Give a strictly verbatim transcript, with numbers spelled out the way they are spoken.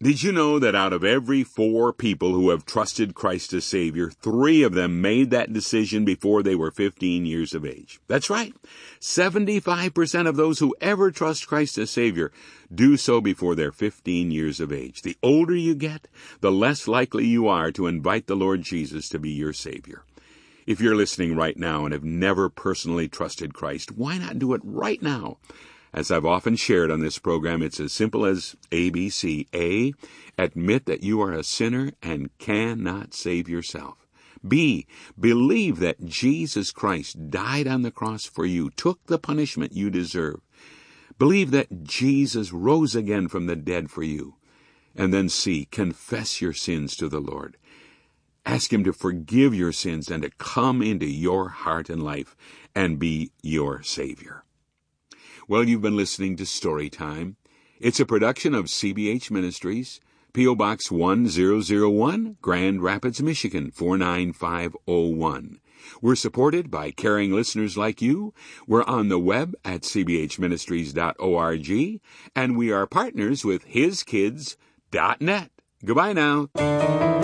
Did you know that out of every four people who have trusted Christ as Savior, three of them made that decision before they were fifteen years of age? That's right. seventy-five percent of those who ever trust Christ as Savior do so before they're fifteen years of age. The older you get, the less likely you are to invite the Lord Jesus to be your Savior. If you're listening right now and have never personally trusted Christ, why not do it right now? As I've often shared on this program, it's as simple as A B C. A, admit that you are a sinner and cannot save yourself. B, believe that Jesus Christ died on the cross for you, took the punishment you deserve. Believe that Jesus rose again from the dead for you. And then C, confess your sins to the Lord. Ask Him to forgive your sins and to come into your heart and life and be your Savior. Well, you've been listening to Story Time. It's a production of C B H Ministries, P O Box one thousand one, Grand Rapids, Michigan, four nine five oh one. We're supported by caring listeners like you. We're on the web at c b h ministries dot org, and we are partners with his kids dot net. Goodbye now.